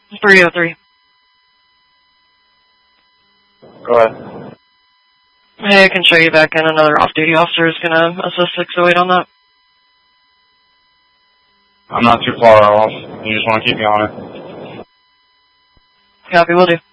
303. Go ahead. Hey, I can show you back in. Another off-duty officer is going to assist 608 on that. I'm not too far off. You just want to keep me on it. Copy, will do.